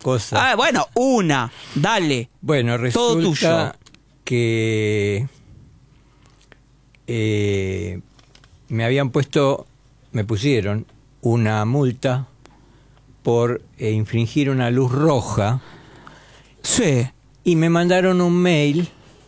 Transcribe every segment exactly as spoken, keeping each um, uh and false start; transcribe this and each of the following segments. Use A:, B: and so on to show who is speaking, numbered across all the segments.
A: cosas.
B: Ah, bueno, una. Dale.
A: Bueno,
B: Todo tuyo.
A: resulta que eh, me habían puesto, me pusieron una multa por eh, infringir una luz roja.
B: Sí.
A: Y me mandaron un mail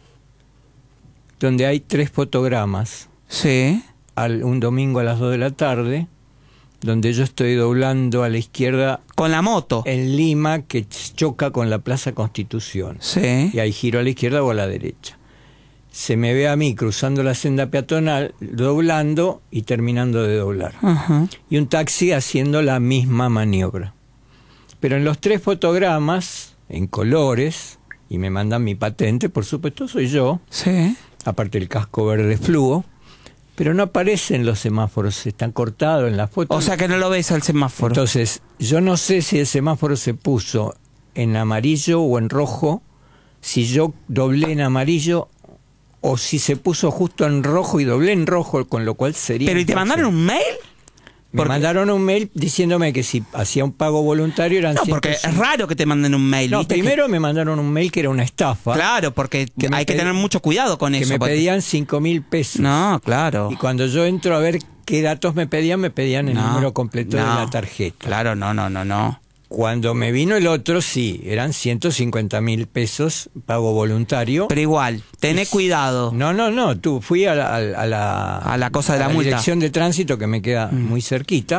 A: donde hay tres fotogramas.
B: Sí.
A: Al, un domingo a las dos de la tarde, donde yo estoy doblando a la izquierda.
B: Con la moto.
A: En Lima, que choca con la Plaza Constitución.
B: Sí.
A: Y ahí giro a la izquierda o a la derecha. Se me ve a mí cruzando la senda peatonal, doblando y terminando de doblar.
B: Ajá.
A: Y un taxi haciendo la misma maniobra. Pero en los tres fotogramas, en colores, y me mandan mi patente, por supuesto soy yo,
B: Sí.
A: aparte el casco verde fluo, pero no aparecen los semáforos, están cortados en la foto.
B: O sea que no lo ves al semáforo.
A: Entonces, yo no sé si el semáforo se puso en amarillo o en rojo, si yo doblé en amarillo o si se puso justo en rojo y doblé en rojo, con lo cual sería...
B: ¿Pero y te mandaron un mail?
A: Me
B: Porque-
A: mandaron un mail diciéndome que si hacía un pago voluntario eran...
B: No, porque
A: ciento cincuenta.
B: es raro que te manden un mail.
A: No,
B: ¿viste?
A: primero me mandaron un mail que era una estafa.
B: Que- claro, porque
A: que me
B: hay que
A: pedí-
B: tener mucho cuidado con
A: que
B: eso.
A: me
B: porque-
A: pedían cinco mil pesos.
B: No, claro.
A: Y cuando yo entro a ver qué datos me pedían, me pedían el
B: No,
A: número completo
B: no.
A: de la tarjeta.
B: Claro, no, no, no, no.
A: Cuando me vino el otro, sí, eran ciento cincuenta mil pesos, pago voluntario.
B: Pero igual, tené cuidado.
A: No, no, no, tú fui a la, a la, a la,
B: A la cosa de la multa.
A: dirección de tránsito que me queda
B: Mm.
A: muy cerquita.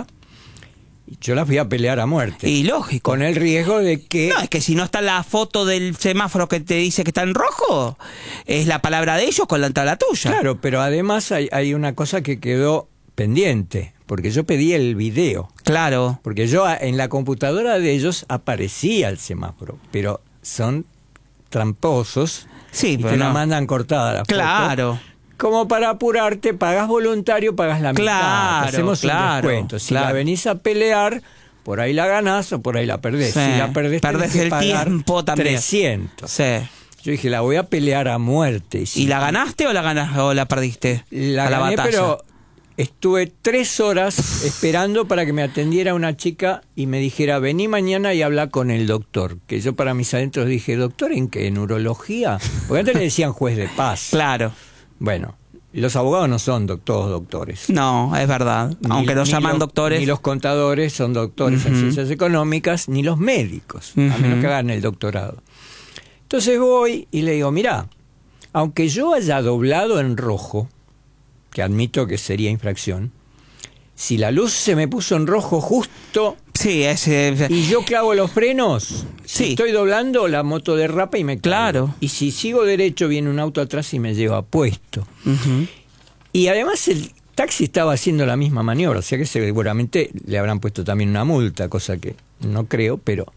A: Y yo la fui a pelear a muerte.
B: Y lógico.
A: Con el riesgo de que...
B: No, es que si no está la foto del semáforo que te dice que está en rojo, es la palabra de ellos con la, la tuya.
A: Claro, pero además hay, hay una cosa que quedó pendiente, porque yo pedí el video.
B: Claro.
A: Porque yo a- en la computadora de ellos aparecía el semáforo, pero son tramposos
B: Sí,
A: y
B: pero
A: te la
B: no.
A: mandan cortada la foto.
B: Claro.
A: Como para apurarte, pagas voluntario, pagas la mitad.
B: Claro,
A: te hacemos
B: claro,
A: un descuento. Si
B: claro.
A: la venís a pelear, por ahí la ganás o por ahí la perdés.
B: Sí,
A: Si la perdés,
B: perdés
A: tenés que
B: el
A: pagar
B: tiempo también.
A: trescientos.
B: Sí.
A: Yo dije, la voy a pelear a muerte.
B: ¿Y la ganaste o la ganas o la perdiste?
A: La
B: A la
A: gané,
B: batalla.
A: pero estuve tres horas esperando para que me atendiera una chica y me dijera, vení mañana y habla con el doctor. Que yo para mis adentros dije, ¿doctor en qué? ¿En urología? Porque antes le decían juez de paz.
B: Claro.
A: Bueno, los abogados no son doc- todos doctores.
B: No, es verdad.
A: Ni-
B: Aunque los
A: ni
B: llaman
A: los-
B: doctores.
A: Ni los contadores son doctores en
B: Ujú.
A: ciencias económicas, ni los médicos, a
B: Ujú.
A: menos que hagan el doctorado. Entonces voy y le digo, mirá, aunque yo haya doblado en rojo, que admito que sería infracción, si la luz se me puso en rojo justo
B: Sí, es. eh,
A: y yo clavo los frenos, si
B: Sí.
A: estoy doblando, la moto derrapa y me caigo.
B: Claro.
A: Y si sigo derecho, viene un auto atrás y me lleva puesto.
B: ujú.
A: Y además el taxi estaba haciendo la misma maniobra, o sea que seguramente le habrán puesto también una multa, cosa que no creo, pero...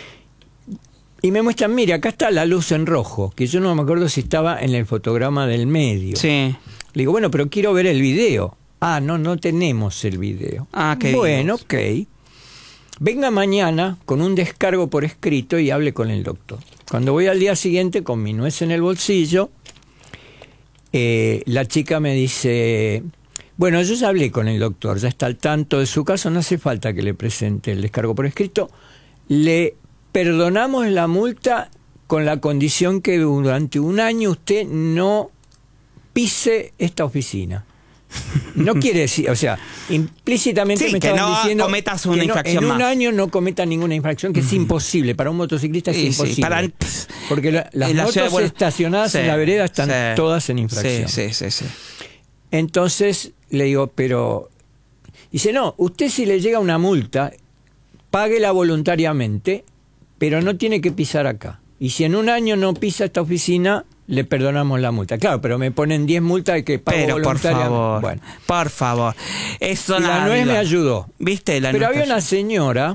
A: Y me muestran, mire, acá está la luz en rojo, que yo no me acuerdo si estaba en el fotograma del medio.
B: Sí.
A: Le digo, bueno, pero quiero ver el video. Ah, no, no tenemos el video.
B: Ah, qué
A: Bueno,
B: Dios.
A: ok. Venga mañana con un descargo por escrito y hable con el doctor. Cuando voy al día siguiente con mi nuez en el bolsillo, eh, la chica me dice, bueno, yo ya hablé con el doctor, ya está al tanto de su caso, no hace falta que le presente el descargo por escrito. Le perdonamos la multa con la condición que durante un año usted no pise esta oficina. No quiere decir, o sea, implícitamente
B: Sí,
A: me
B: que
A: estaban
B: no
A: diciendo
B: cometas una
A: que no-
B: infracción
A: en un
B: más.
A: año no cometa ninguna infracción, que es imposible, para un motociclista es
B: Sí, sí,
A: imposible.
B: para-
A: porque la- las
B: en la
A: motos
B: ciudad de Buenos-
A: estacionadas
B: Sí,
A: en la vereda están
B: sí,
A: todas en infracción.
B: Sí, sí, sí, sí.
A: Entonces le digo, pero... Dice, no, usted si le llega una multa, páguela voluntariamente, pero no tiene que pisar acá. Y si en un año no pisa esta oficina, le perdonamos la multa. Claro, pero me ponen diez multas de que pago
B: Pero por
A: voluntariamente.
B: favor,
A: Bueno,
B: por favor. Eso
A: y la
B: nada.
A: nuez me ayudó.
B: ¿Viste? La
A: Pero
B: nuez
A: había
B: te
A: una señora,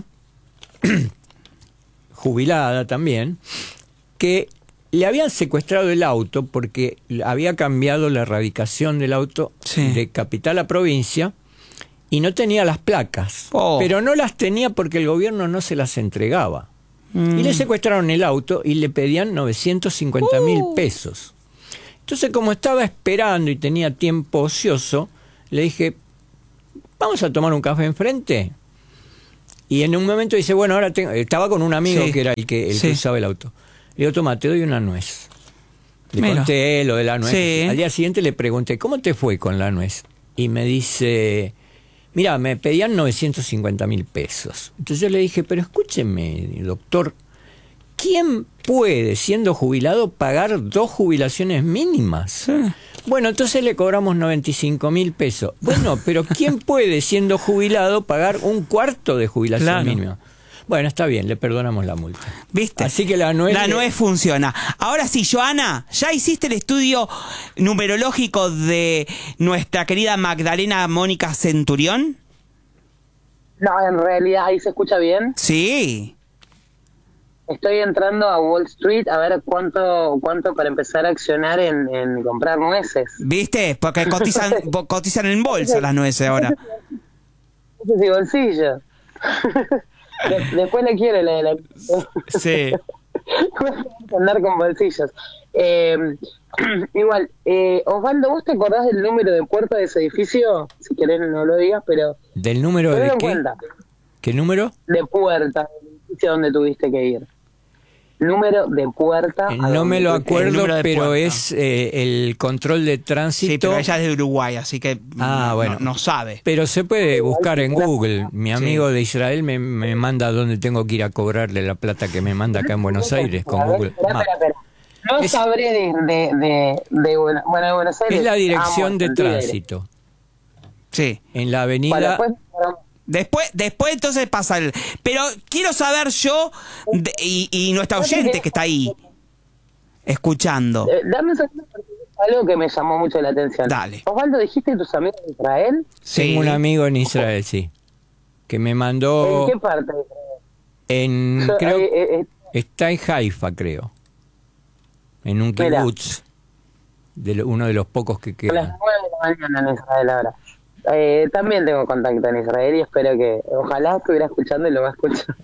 A: jubilada también, que le habían secuestrado el auto porque había cambiado la radicación del auto
B: Sí.
A: de capital a provincia y no tenía las placas.
B: Oh.
A: Pero no las tenía porque el gobierno no se las entregaba.
B: Mm.
A: Y le secuestraron el auto y le pedían novecientos cincuenta mil
B: Uh.
A: pesos. Entonces, como estaba esperando y tenía tiempo ocioso, le dije, ¿vamos a tomar un café enfrente? Y en un momento dice, bueno, ahora tengo, estaba con un amigo
B: Sí.
A: que era el que, el
B: Sí.
A: que usaba el auto. Le digo, toma, te doy una nuez. Le
B: Mira.
A: conté lo de la nuez.
B: Sí.
A: Al día siguiente le pregunté, ¿cómo te fue con la nuez? Y me dice, mira, me pedían novecientos cincuenta mil pesos. Entonces yo le dije, pero escúcheme, doctor, ¿quién puede, siendo jubilado, pagar dos jubilaciones mínimas?
B: Sí.
A: Bueno, entonces le cobramos noventa y cinco mil pesos. Bueno, pero ¿quién puede, siendo jubilado, pagar un cuarto de jubilación
B: Claro.
A: mínima? Bueno, está bien, le perdonamos la multa.
B: ¿Viste?
A: Así que la nuez...
B: La nuez funciona. Ahora sí, Joana, ¿ya hiciste el estudio numerológico de nuestra querida Magdalena Mónica Centurión?
C: No, en realidad ahí se escucha bien.
B: Sí.
C: Estoy entrando a Wall Street a ver cuánto cuánto para empezar a accionar en, en comprar nueces.
B: ¿Viste? Porque cotizan, bo- cotizan en bolsa las nueces ahora.
C: Ese es mi bolsillo. De- después le quiero la, la...
B: Sí.
C: andar con bolsillos. Eh, igual, eh, Osvaldo, ¿vos te acordás del número de puerta de ese edificio? Si querés no lo digas, pero
A: ¿Del número
C: tenlo
A: de
C: en
A: qué?
C: cuenta.
A: ¿Qué número?
C: De puerta del edificio donde tuviste que ir. Número de puerta.
A: Eh,
C: a
A: No
C: donde
A: me lo
C: tuviste que ir.
B: El
A: acuerdo,
B: número de
A: pero
B: puerta.
A: es eh, el control de tránsito.
B: Sí, pero ella es de Uruguay, así que
A: Ah,
B: no,
A: bueno.
B: no, no sabe.
A: Pero se puede buscar en Google. Mi amigo
B: Sí.
A: de Israel me, me manda dónde tengo que ir a cobrarle la plata que me manda acá en Buenos Aires con
C: A ver,
A: Google
C: espera,
A: Maps.
C: espera, espera. No
A: Es-
C: sabré de, de, de, de Buena- bueno, de Buenos Aires.
A: Es la dirección
C: amo
A: de
C: el Tigre.
A: tránsito.
B: Sí.
A: En la
C: Bueno,
A: avenida...
C: después,
B: Después, después entonces pasa el... Pero quiero saber yo, de- y, y nuestra oyente que está ahí, escuchando.
C: eh, dame un segundo porque es algo que me llamó mucho la atención.
B: Dale.
C: Osvaldo, ¿dijiste tus amigos de Israel?
B: Sí.
A: Tengo un amigo en Israel, sí. Que me mandó
C: ¿En qué parte de Israel?
A: en...
C: Yo,
A: creo
C: eh, eh, eh,
A: está en Haifa, creo. En un
C: Mira.
A: kibutz. De lo- uno de los pocos que
C: a las
A: quedan.
C: nueve de la mañana en Israel ahora. Eh, también tengo contacto en Israel y espero que, ojalá estuviera escuchando y lo va a escuchar.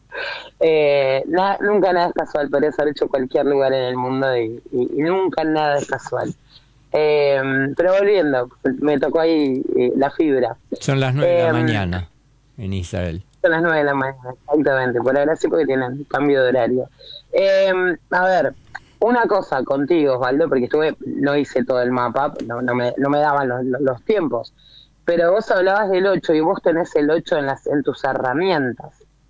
C: Eh, nada, nunca nada es casual, podría ser hecho cualquier lugar en el mundo y, y- y nunca nada es casual. Eh, pero volviendo, me tocó ahí eh, la fibra.
A: Son las nueve de la
C: Em,
A: mañana en Israel.
C: Son las nueve de la mañana, exactamente. Por ahora sí, porque tienen cambio de horario. Eh, a ver, una cosa contigo, Osvaldo, porque estuve, no hice todo el mapa, no, no, me, no me daban los, los, los tiempos. Pero vos hablabas del ocho y vos tenés el ocho en, las, en tus herramientas.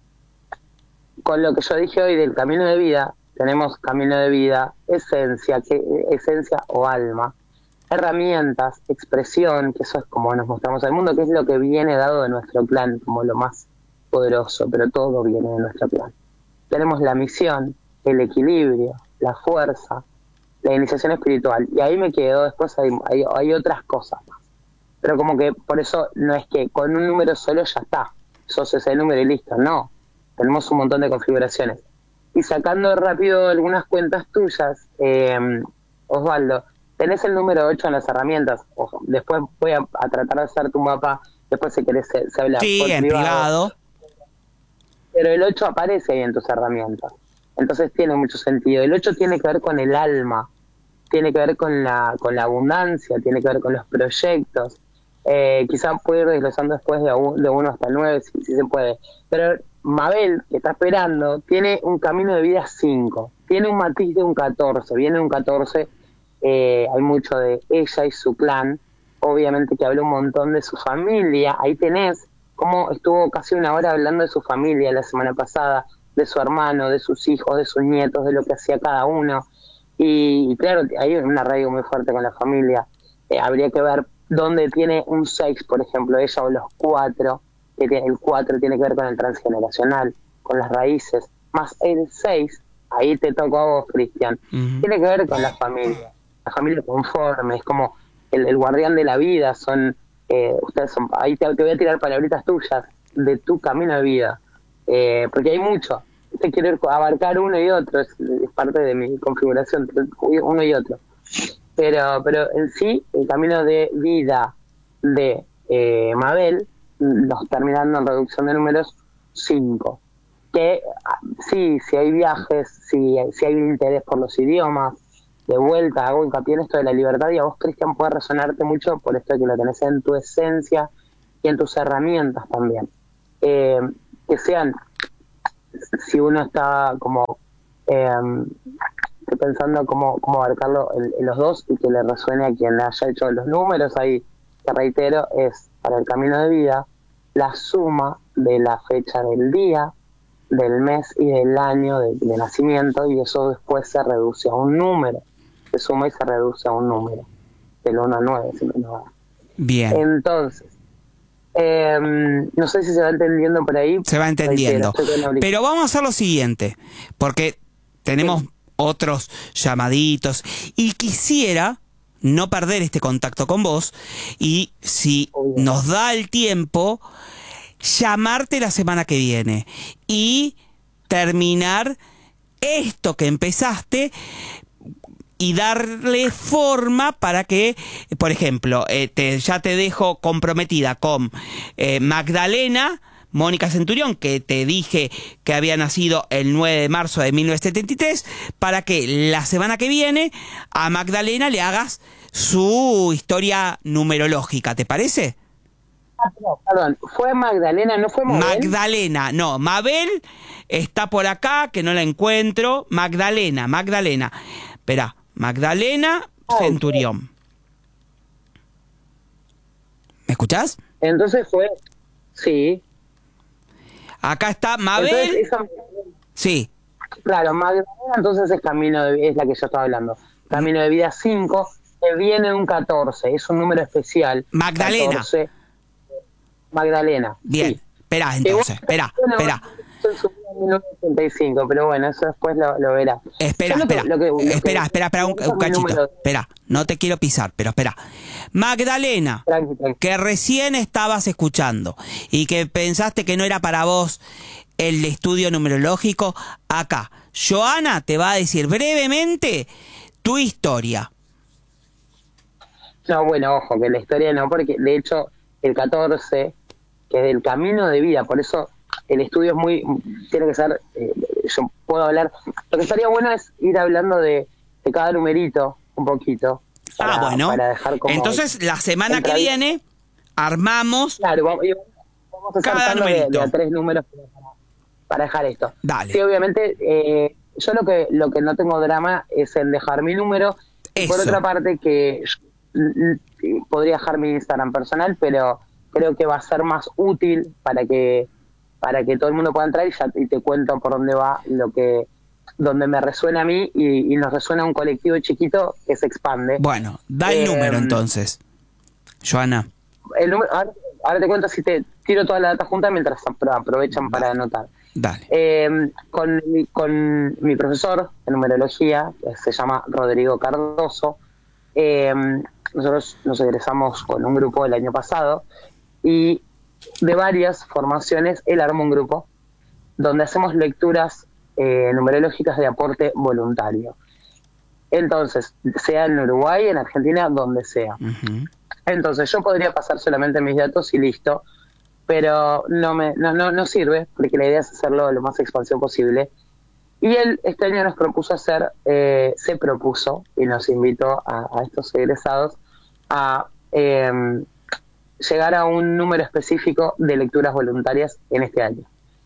C: Con lo que yo dije hoy del camino de vida, tenemos camino de vida, esencia, que, esencia o alma, herramientas, expresión, que eso es como nos mostramos al mundo, que es lo que viene dado de nuestro plan, como lo más poderoso, pero todo viene de nuestro plan. Tenemos la misión, el equilibrio, la fuerza, la iniciación espiritual, y ahí me quedo, después hay, hay, hay otras cosas más. Pero como que por eso no es que con un número solo ya está, sos ese número y listo, no. Tenemos un montón de configuraciones. Y sacando rápido algunas cuentas tuyas, eh, Osvaldo, tenés el número ocho en las herramientas. Ojo, después voy a, a tratar de hacer tu mapa, después si querés se, se habla
B: Sí,
C: por
B: en privado.
C: Pero el ocho aparece ahí en tus herramientas. Entonces tiene mucho sentido. El ocho tiene que ver con el alma, tiene que ver con la, con la abundancia, tiene que ver con los proyectos. Eh, quizás puede ir desglosando después de, un, de uno hasta el nueve, si, si se puede. Pero Mabel, que está esperando, tiene un camino de vida cinco. Tiene un matiz de un catorce. Viene un catorce, eh, hay mucho de ella y su clan. Obviamente que habla un montón de su familia. Ahí tenés cómo estuvo casi una hora hablando de su familia la semana pasada, de su hermano, de sus hijos, de sus nietos, de lo que hacía cada uno. Y, y claro, hay un arraigo muy fuerte con la familia. Eh, habría que ver dónde tiene un seis, por ejemplo, ella o los cuatro, que tiene, el cuatro tiene que ver con el transgeneracional, con las raíces, más el seis, ahí te tocó a vos, Cristian,
B: Uh-huh.
C: tiene que ver con la familia, la familia conforme, es como el, el guardián de la vida, son, eh, ustedes son, ahí te, te voy a tirar palabritas tuyas, de tu camino de vida, eh, porque hay mucho, te quiero abarcar uno y otro, es, es parte de mi configuración, uno y otro. Pero pero en sí, el camino de vida de eh, Mabel, los terminando en reducción de números, cinco. Que sí, si hay viajes, si, si hay interés por los idiomas, de vuelta hago hincapié en esto de la libertad, y a vos, Cristian, puede resonarte mucho por esto de que lo tenés en tu esencia y en tus herramientas también. Eh, que sean, si uno está como eh, pensando cómo, cómo abarcarlo en, en los dos y que le resuene a quien haya hecho los números, ahí te reitero, es para el camino de vida la suma de la fecha del día, del mes y del año de, de nacimiento, y eso después se reduce a un número, se suma y se reduce a un número, del uno al nueve, si no me va.
B: Bien.
C: Entonces, eh, no sé si se va entendiendo por ahí.
B: Se va entendiendo. Pero vamos a hacer lo siguiente, porque tenemos sí. otros llamaditos, y quisiera no perder este contacto con vos, y si Obvio. nos da el tiempo, llamarte la semana que viene y terminar esto que empezaste y darle forma para que, por ejemplo, eh, te, ya te dejo comprometida con eh, Magdalena Mónica Centurión, que te dije que había nacido el nueve de marzo de mil novecientos setenta y tres, para que la semana que viene a Magdalena le hagas su historia numerológica, ¿te parece?
C: Ah, no, perdón, ¿fue Magdalena, no fue Mabel?
B: Magdalena, no, Mabel está por acá, que no la encuentro. Magdalena, Magdalena. Espera, Magdalena oh, Centurión. ¿Me escuchás?
C: Entonces fue, sí.
B: Acá está Mabel. Entonces, esa... Sí.
C: Claro, Magdalena entonces es camino de, es la que yo estaba hablando. Camino de vida cinco, que viene un catorce, es un número especial.
B: Magdalena.
C: catorce. Magdalena.
B: Bien,
C: sí.
B: Espera, entonces, espera, espera.
C: mil novecientos ochenta y cinco, pero bueno, eso después lo, lo verá.
B: Espera, espera, lo que, lo que, espera, que, espera, espera, un, un cachito. Número... Espera, no te quiero pisar, pero espera. Magdalena, tranqui, tranqui. que recién estabas escuchando y que pensaste que no era para vos el estudio numerológico, acá, Joana te va a decir brevemente tu historia.
C: No, bueno, ojo, que la historia no, porque de hecho el catorce, que es del camino de vida, por eso el estudio es muy, tiene que ser, eh, yo puedo hablar, lo que estaría bueno es ir hablando de, de cada numerito un poquito.
B: Para, ah, bueno, para dejar como entonces la semana que viene armamos
C: claro, vamos, vamos a
B: cada numerito.
C: De, de a tres números para, para dejar esto.
B: Dale.
C: Sí, obviamente, eh, yo lo que lo que no tengo drama es en dejar mi número, y por otra parte que yo, podría dejar mi Instagram personal, pero creo que va a ser más útil para que para que todo el mundo pueda entrar y, ya, y te cuento por dónde va lo que donde me resuena a mí y, y nos resuena a un colectivo chiquito que se expande.
B: Bueno, da el eh, número entonces, Joana.
C: El número, ahora, ahora te cuento si te tiro toda la data junta mientras aprovechan para anotar.
B: Dale.
C: Eh, con, con mi profesor de numerología, que se llama Rodrigo Cardoso, eh, nosotros nos egresamos con un grupo el año pasado y de varias formaciones él armó un grupo donde hacemos lecturas eh, numerológicas de aporte voluntario. Entonces, sea en Uruguay, en Argentina, donde sea. Uh-huh. Entonces, yo podría pasar solamente mis datos y listo, pero no me no, no, no sirve, porque la idea es hacerlo lo más expansión posible. Y él este año nos propuso hacer, eh, se propuso y nos invitó a, a estos egresados a eh, llegar a un número específico de lecturas voluntarias en este año.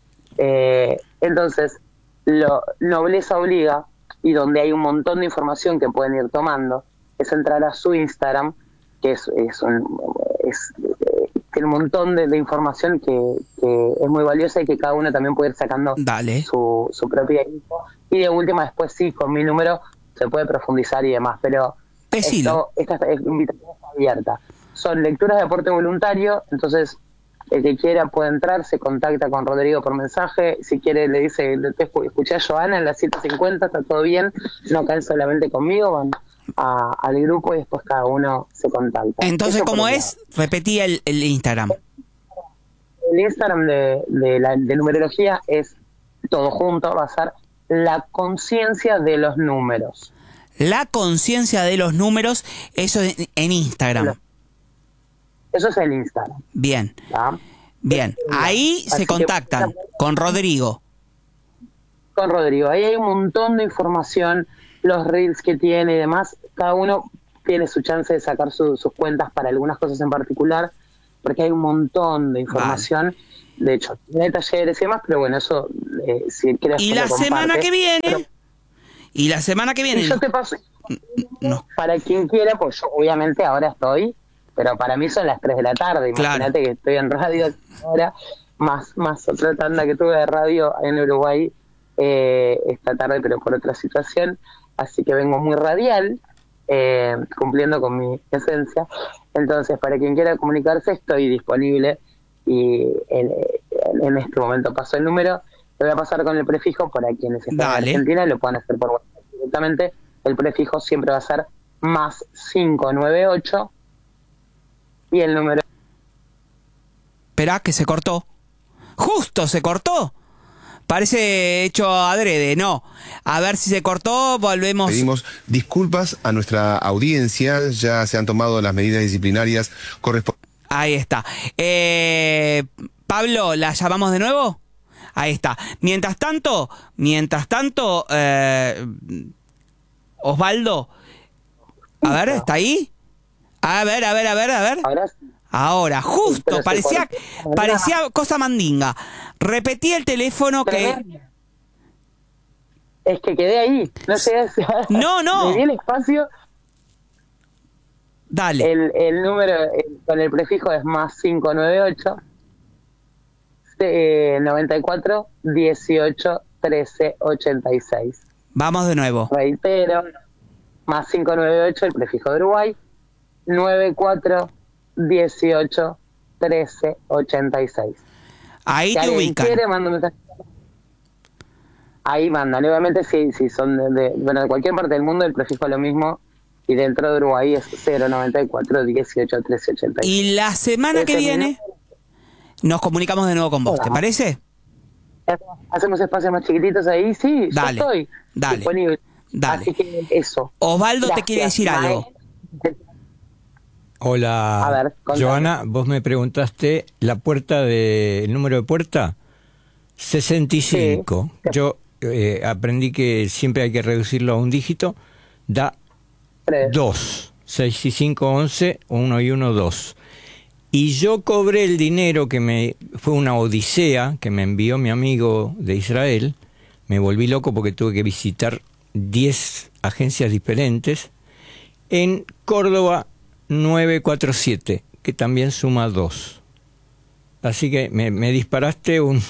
C: Eh, entonces, lo Nobleza Obliga, y donde hay un montón de información que pueden ir tomando, es entrar a su Instagram, que es, es, un, es eh, tiene un montón de, de información que, que es muy valiosa y que cada uno también puede ir sacando
B: Dale.
C: Su, su propia info. Y de última, después sí, con mi número se puede profundizar y demás, pero esto, esta invitación está abierta. Son lecturas de aporte voluntario, entonces el que quiera puede entrar, se contacta con Rodrigo por mensaje, si quiere le dice, te escuché a Joana en las siete cincuenta, está todo bien, no caen solamente conmigo, van a, al grupo y después cada uno se contacta.
B: Entonces, Eso ¿cómo es? Repetí el, el Instagram.
C: El Instagram de, de, la, de numerología es todo junto, va a ser la conciencia de los números.
B: La conciencia de los números, eso en, en Instagram.
C: Eso es el Instagram.
B: Bien.
C: ¿Ya?
B: Bien. Ahí Así se contactan que, con Rodrigo.
C: Con Rodrigo. Ahí hay un montón de información, los reels que tiene y demás. Cada uno tiene su chance de sacar su, sus cuentas para algunas cosas en particular, porque hay un montón de información. Vale. de hecho, tiene talleres y demás, pero bueno, eso, eh, si quieres...
B: Y la semana que viene... Pero, y la semana que viene...
C: Y yo te paso...
B: No.
C: Para quien quiera, pues yo obviamente ahora estoy, pero para mí son las tres de la tarde. Imagínate, claro, que estoy en radio ahora, más, más otra tanda que tuve de radio en Uruguay eh, esta tarde, pero por otra situación. Así que vengo muy radial, eh, cumpliendo con mi esencia. Entonces, para quien quiera comunicarse, estoy disponible. Y en, en este momento paso el número. Lo voy a pasar con el prefijo para quienes están
B: Dale.
C: en Argentina, lo pueden hacer por WhatsApp directamente. El prefijo siempre va a ser más cinco nueve ocho y el número...
B: Esperá, que se cortó. ¡Justo se cortó! Parece hecho adrede, no. A ver si se cortó, volvemos.
D: Pedimos disculpas a nuestra audiencia, ya se han tomado las medidas disciplinarias correspondientes.
B: Ahí está. Eh, Pablo, ¿la llamamos de nuevo? Ahí está. Mientras tanto, mientras tanto... Eh, Osvaldo, a ver, ¿está ahí? A ver, a ver, a ver, a ver.
C: Ahora,
B: Ahora justo,
C: sí,
B: parecía,
C: por...
B: parecía cosa mandinga. Repetí el teléfono que...
C: Es que quedé ahí, no sé.
B: No, no.
C: Me di el espacio.
B: Dale.
C: El, el número el, con el prefijo es más cinco nueve ocho eh, noventa y cuatro dieciocho trece ochenta y seis.
B: Vamos de nuevo.
C: Reitero, más cinco nueve ocho, el prefijo de Uruguay, noventa y cuatro dieciocho trece ochenta y seis.
B: Ahí
C: si
B: te ubican.
C: Quiere, manda un mensaje. Ahí mandan. Obviamente, si, si son de, de, bueno, de cualquier parte del mundo, el prefijo es lo mismo. Y dentro de Uruguay es cero noventa y cuatro dieciocho trece ochenta y seis.
B: Y la semana
C: Ese
B: que viene
C: mismo...
B: nos comunicamos de nuevo con vos, ¿te parece?
C: Hacemos espacios más chiquititos ahí, sí,
B: dale,
C: yo estoy
B: dale,
C: disponible.
B: Dale.
C: Así que eso.
B: Osvaldo
C: Gracias,
B: te quiere decir algo.
A: Hola,
C: a ver,
A: Joana, vos me preguntaste la puerta de, el número de puerta sesenta y cinco. Sí. Yo eh, aprendí que siempre hay que reducirlo a un dígito, da dos, seis y cinco, once, uno y uno, dos. Y yo cobré el dinero que me fue una odisea que me envió mi amigo de Israel. Me volví loco porque tuve que visitar diez agencias diferentes en Córdoba nueve cuatro siete, que también suma dos. Así que me, me disparaste un...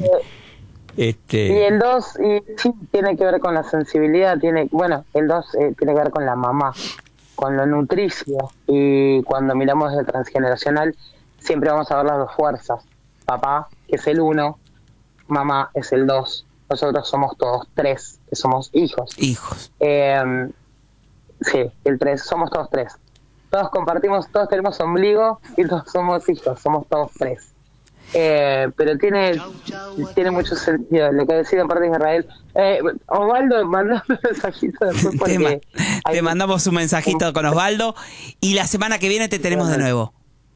A: este...
C: Y el dos y, sí, tiene que ver con la sensibilidad, tiene bueno, el dos eh, tiene que ver con la mamá, con lo nutricio, y cuando miramos el transgeneracional siempre vamos a ver las dos fuerzas. Papá, que es el uno, mamá es el dos, nosotros somos todos tres, que somos hijos.
B: Hijos.
C: Eh, sí, el tres, somos todos tres. Todos compartimos, todos tenemos ombligo y todos somos hijos, somos todos tres. Eh, pero tiene tiene mucho sentido lo que decía en parte de Israel. eh, Osvaldo, mandame un mensajito después porque
B: te, ma
C: hay...
B: te mandamos un mensajito con Osvaldo y la semana que viene te tenemos de nuevo.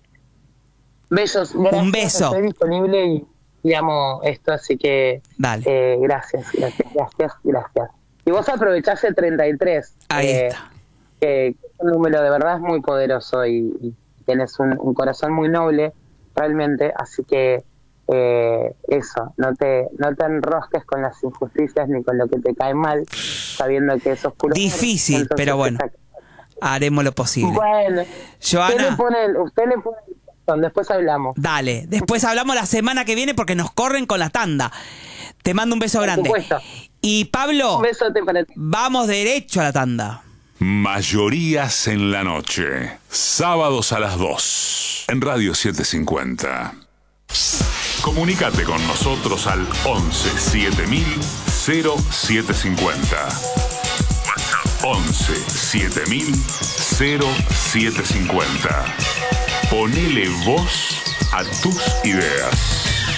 C: Besos, gracias,
B: un beso.
C: Estoy disponible y, y amo esto, así que
B: dale.
C: Eh, gracias, gracias, gracias, gracias. Y vos aprovechás el treinta y tres.
B: Ahí
C: eh,
B: está.
C: Que un número de verdad es muy poderoso y, y tenés un, un corazón muy noble realmente, así que eh, eso, no te no te enrosques con las injusticias ni con lo que te cae mal, sabiendo que eso es puro
B: difícil, entonces, pero bueno, haremos lo posible.
C: Bueno,
B: Joana,
C: usted le pone, usted le pone, después hablamos.
B: Dale, después hablamos la semana que viene porque nos corren con la tanda. Te mando un beso
C: Por
B: grande.
C: supuesto.
B: Y Pablo,
C: un besote para ti.
B: Vamos derecho a la tanda.
E: Mayorías en la noche, sábados a las dos, en Radio setecientos cincuenta. Comunícate con nosotros al once siete mil cero siete cincuenta. once siete mil cero siete cincuenta. Ponele voz a tus ideas.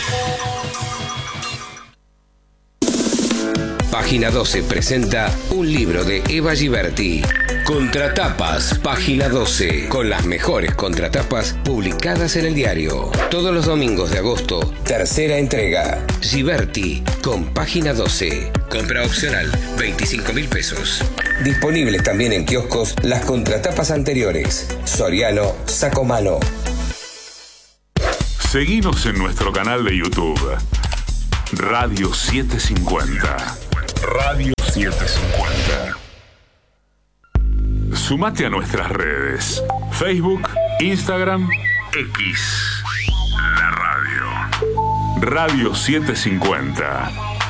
F: Página doce presenta un libro de Eva Giberti. Contratapas, Página doce, con las mejores contratapas publicadas en el diario. Todos los domingos de agosto, tercera entrega. Giberti, con Página doce. Compra opcional, veinticinco mil pesos. Disponibles también en kioscos las contratapas anteriores. Soriano, Sacomano.
E: Seguinos en nuestro canal de YouTube. Radio setecientos cincuenta. Radio setecientos cincuenta. Sumate a nuestras redes. Facebook, Instagram, X. La radio. Radio setecientos cincuenta.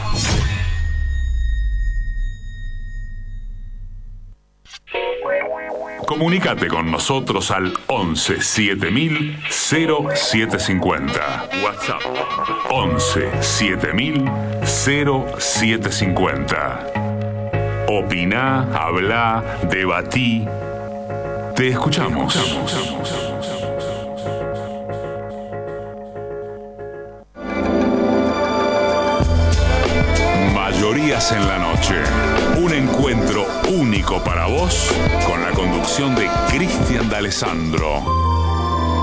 E: Comunicate con nosotros al once siete mil cero siete cincuenta. WhatsApp once siete mil cero siete cincuenta. Opina, habla, debatí. Te escuchamos. Mayorías en la noche. Un encuentro único para vos con la conducción de Cristian D'Alessandro.